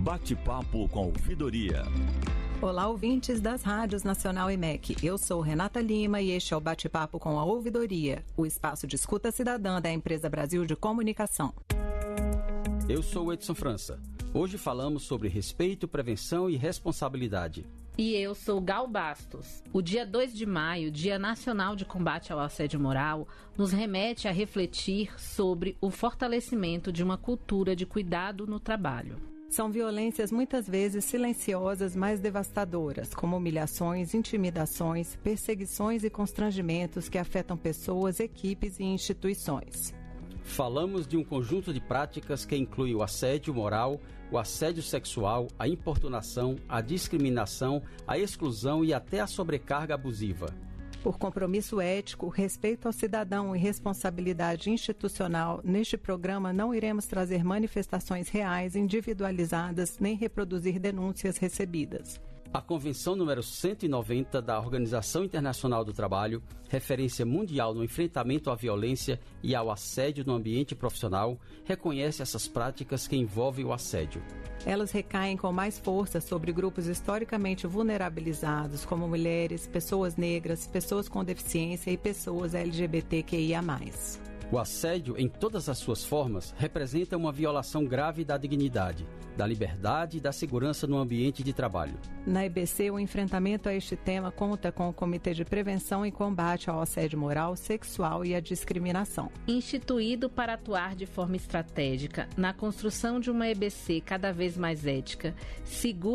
Bate-papo com ouvidoria. Olá, ouvintes das rádios Nacional e MEC. Eu sou Renata Lima e este é o Bate-papo com a Ouvidoria, o espaço de escuta cidadã da Empresa Brasil de Comunicação. Eu sou o Edson França. Hoje falamos sobre respeito, prevenção e responsabilidade. E eu sou Gal Bastos. O dia 2 de maio, Dia Nacional de Combate ao Assédio Moral, nos remete a refletir sobre o fortalecimento de uma cultura de cuidado no trabalho. São violências muitas vezes silenciosas, mas devastadoras, como humilhações, intimidações, perseguições e constrangimentos que afetam pessoas, equipes e instituições. Falamos de um conjunto de práticas que inclui o assédio moral, o assédio sexual, a importunação, a discriminação, a exclusão e até a sobrecarga abusiva. Por compromisso ético, respeito ao cidadão e responsabilidade institucional, neste programa não iremos trazer manifestações reais, individualizadas, nem reproduzir denúncias recebidas. A Convenção número 190 da Organização Internacional do Trabalho, referência mundial no enfrentamento à violência e ao assédio no ambiente profissional, reconhece essas práticas que envolvem o assédio. Elas recaem com mais força sobre grupos historicamente vulnerabilizados, como mulheres, pessoas negras, pessoas com deficiência e pessoas LGBTQIA+. O assédio, em todas as suas formas, representa uma violação grave da dignidade, da liberdade e da segurança no ambiente de trabalho. Na EBC, o enfrentamento a este tema conta com o Comitê de Prevenção e Combate ao Assédio Moral, Sexual e à Discriminação. Instituído para atuar de forma estratégica na construção de uma EBC cada vez mais ética, segura